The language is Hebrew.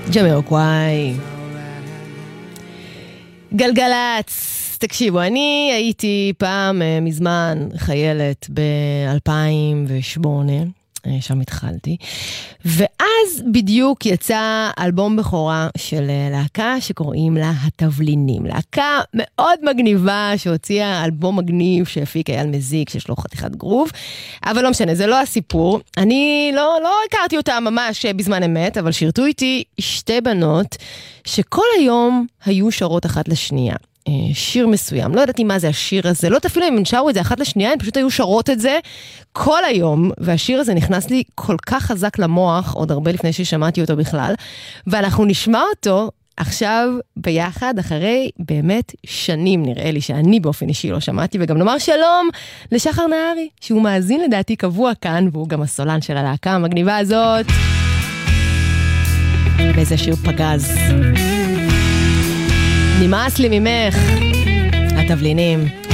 ג'מירוקוואי. גלגלץ. תקשיבו, אני הייתי פעם מזמן חיילת ב-2008, שם התחלתי, ואז בדיוק יצא אלבום בכורה של להקה שקוראים לה התבלינים. להקה מאוד מגניבה שהוציאה אלבום מגניב שהפיק אייל מזיק, שיש לו חתיכת גרוב, אבל לא משנה, זה לא הסיפור. אני לא הכרתי אותה ממש בזמן אמת, אבל שירתו איתי שתי בנות שכל היום היו שרות אחת לשנייה. שיר מסוים, לא ידעתי מה זה השיר הזה, לא אפילו אם הם שרו את זה אחת לשנייה, הם פשוט היו שרות את זה כל היום, והשיר הזה נכנס לי כל כך חזק למוח, עוד הרבה לפני ששמעתי אותו בכלל, ואנחנו נשמע אותו עכשיו ביחד, אחרי באמת שנים נראה לי, שאני באופן אישי לא שמעתי, וגם נאמר שלום לשחר נהרי, שהוא מאזין לדעתי קבוע כאן, והוא גם הסולן של הלהקה המגניבה הזאת. באיזה שיר פגז. נמאס לי ממך, התבלינים.